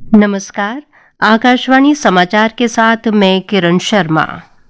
नमस्कार। आकाशवाणी समाचार के साथ मैं किरण शर्मा।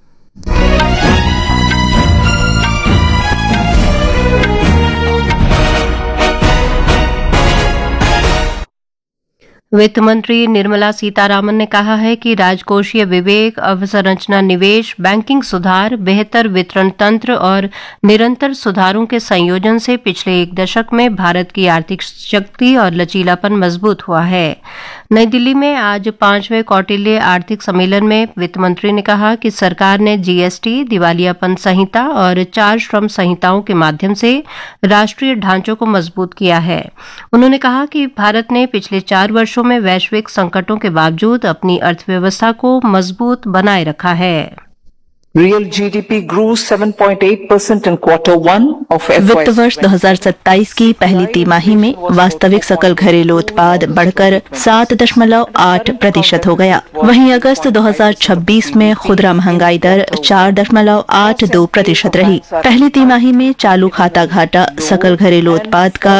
वित्त मंत्री निर्मला सीतारामन ने कहा है कि राजकोषीय विवेक, अवसंरचना निवेश, बैंकिंग सुधार, बेहतर वितरण तंत्र और निरंतर सुधारों के संयोजन से पिछले एक दशक में भारत की आर्थिक शक्ति और लचीलापन मजबूत हुआ है। नई दिल्ली में आज 5वें कौटिल्य आर्थिक सम्मेलन में वित्त मंत्री ने कहा कि सरकार ने जीएसटी, दिवालियापन संहिता और 4 श्रम संहिताओं के माध्यम से राष्ट्रीय ढांचों को मजबूत किया है। उन्होंने कहा कि भारत ने पिछले 4 वर्षों में वैश्विक संकटों के बावजूद अपनी अर्थव्यवस्था को मजबूत बनाए रखा है। Real GDP grew 7.8% in Q1 of FY. वित्त वर्ष 2027 की पहली तिमाही में वास्तविक सकल घरेलू उत्पाद बढ़कर 7.8% हो गया। वहीं अगस्त 2026 में खुदरा महंगाई दर 4.82% रही। पहली तिमाही में चालू खाता घाटा सकल घरेलू उत्पाद का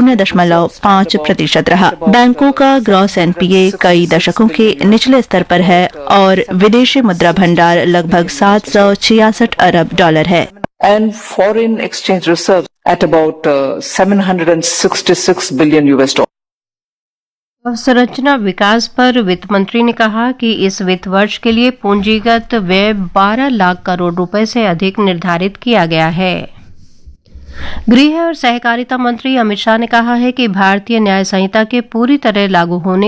0.5% रहा। बैंकों का ग्रॉस एनपीए कई दशकों के निचले स्तर पर है और विदेशी मुद्रा भंडार लगभग 766 अरब डॉलर है। And foreign exchange reserves at about $766 billion. अवसंरचना विकास पर वित्त मंत्री ने कहा कि इस वित्त वर्ष के लिए पूंजीगत व्यय 12 लाख करोड़ रुपए से अधिक निर्धारित किया गया है। गृह और सहकारिता मंत्री अमित शाह ने कहा है कि भारतीय न्याय संहिता के पूरी तरह लागू होने